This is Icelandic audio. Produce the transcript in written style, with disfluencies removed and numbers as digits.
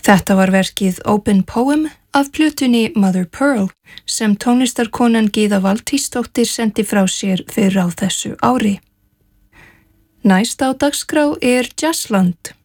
Þetta var verkið Open Poem af plötunni Mother Pearl sem tónlistarkonan Gyða Valtýsdóttir sendi frá sér fyrr á þessu ári. Næst á dagskrá Jazzland.